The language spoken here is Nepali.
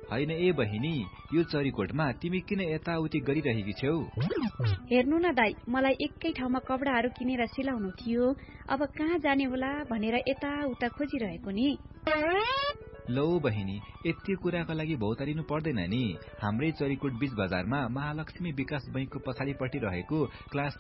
हैन ए बहिनी, यो चरीकोटमा तिमी किन यताउति गरिरहेकी छेउ? हेर्नु न दाइ, मलाई एकै ठाउँमा कपडाहरू किनेर सिलाउनु थियो। अब कहाँ जाने होला भनेर यताउता खोजिरहेको नि। लौ बहिनी, यति कुराका लागि भौतारिनु पर्दैन नि। हाम्रै चरीकोट बीच बजारमा महालक्ष्मी विकास बैंकको पछाडिपट्टि रहेको क्लास